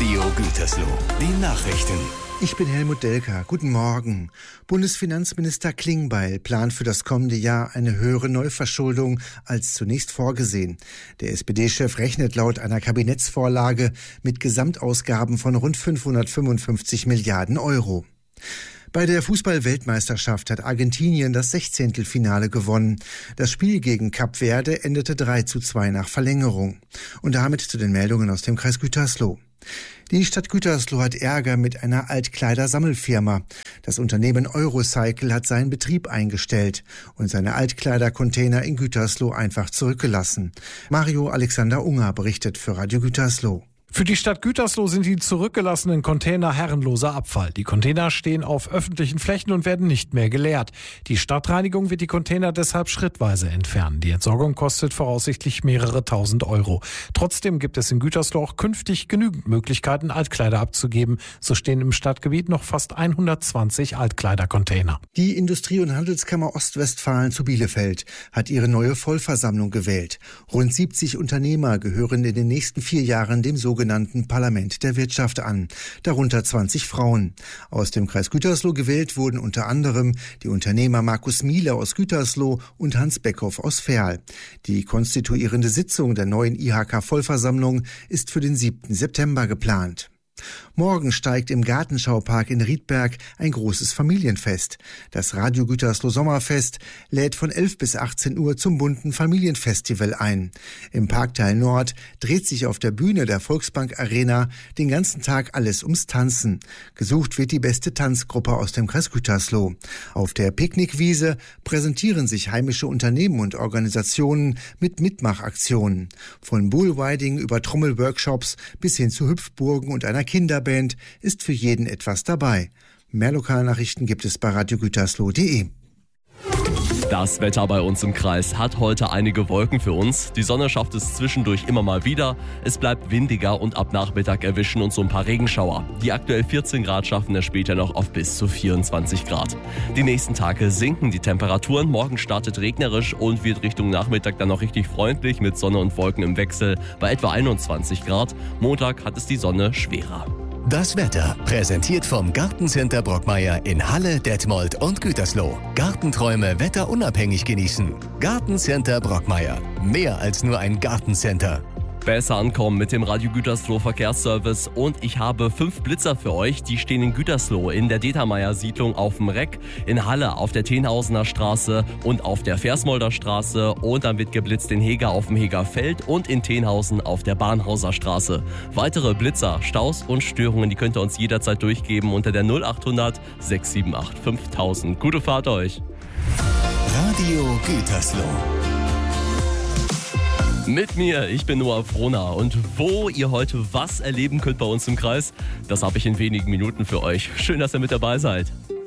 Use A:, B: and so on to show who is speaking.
A: Radio Gütersloh. Die Nachrichten.
B: Ich bin Helmut Delker. Guten Morgen. Bundesfinanzminister Klingbeil plant für das kommende Jahr eine höhere Neuverschuldung als zunächst vorgesehen. Der SPD-Chef rechnet laut einer Kabinettsvorlage mit Gesamtausgaben von rund 555 Milliarden Euro. Bei der Fußball-Weltmeisterschaft hat Argentinien das 16. gewonnen. Das Spiel gegen Kap Verde endete 3:2 nach Verlängerung. Und damit zu den Meldungen aus dem Kreis Gütersloh. Die Stadt Gütersloh hat Ärger mit einer Altkleidersammelfirma. Das Unternehmen Eurocycle hat seinen Betrieb eingestellt und seine Altkleidercontainer in Gütersloh einfach zurückgelassen. Mario Alexander Unger berichtet für Radio Gütersloh.
C: Für die Stadt Gütersloh sind die zurückgelassenen Container herrenloser Abfall. Die Container stehen auf öffentlichen Flächen und werden nicht mehr geleert. Die Stadtreinigung wird die Container deshalb schrittweise entfernen. Die Entsorgung kostet voraussichtlich mehrere tausend Euro. Trotzdem gibt es in Gütersloh auch künftig genügend Möglichkeiten, Altkleider abzugeben. So stehen im Stadtgebiet noch fast 120 Altkleidercontainer.
B: Die Industrie- und Handelskammer Ostwestfalen zu Bielefeld hat ihre neue Vollversammlung gewählt. Rund 70 Unternehmer gehören in den nächsten 4 Jahren dem sogenannten Parlament der Wirtschaft an, darunter 20 Frauen. Aus dem Kreis Gütersloh gewählt wurden unter anderem die Unternehmer Markus Miele aus Gütersloh und Hans Beckhoff aus Verl. Die konstituierende Sitzung der neuen IHK-Vollversammlung ist für den 7. September geplant. Morgen steigt im Gartenschaupark in Riedberg ein großes Familienfest. Das Radio Gütersloh Sommerfest lädt von 11 bis 18 Uhr zum bunten Familienfestival ein. Im Parkteil Nord dreht sich auf der Bühne der Volksbank Arena den ganzen Tag alles ums Tanzen. Gesucht wird die beste Tanzgruppe aus dem Kreis Gütersloh. Auf der Picknickwiese präsentieren sich heimische Unternehmen und Organisationen mit Mitmachaktionen. Von Bullriding über Trommelworkshops bis hin zu Hüpfburgen und einer Kinderband ist für jeden etwas dabei. Mehr Lokalnachrichten gibt es bei radiogütersloh.de.
D: Das Wetter bei uns im Kreis hat heute einige Wolken für uns. Die Sonne schafft es zwischendurch immer mal wieder. Es bleibt windiger und ab Nachmittag erwischen uns so ein paar Regenschauer. Die aktuell 14 Grad schaffen es später noch auf bis zu 24 Grad. Die nächsten Tage sinken die Temperaturen. Morgen startet regnerisch und wird Richtung Nachmittag dann noch richtig freundlich mit Sonne und Wolken im Wechsel bei etwa 21 Grad. Montag hat es die Sonne schwerer.
A: Das Wetter präsentiert vom Gartencenter Brockmeier in Halle, Detmold und Gütersloh. Gartenträume wetterunabhängig genießen. Gartencenter Brockmeier. Mehr als nur ein Gartencenter.
D: Besser ankommen mit dem Radio Gütersloh Verkehrsservice und ich habe 5 Blitzer für euch. Die stehen in Gütersloh, in der Determeyer Siedlung auf dem Reck, in Halle auf der Tenhausener Straße und auf der Versmolder Straße und dann wird geblitzt in Heger auf dem Hegerfeld und in Tenhausen auf der Bahnhauser Straße. Weitere Blitzer, Staus und Störungen, die könnt ihr uns jederzeit durchgeben unter der 0800 678 5000. Gute Fahrt euch!
A: Radio Gütersloh.
D: Mit mir, ich bin Noah Frohner und wo ihr heute was erleben könnt bei uns im Kreis, das habe ich in wenigen Minuten für euch. Schön, dass ihr mit dabei seid.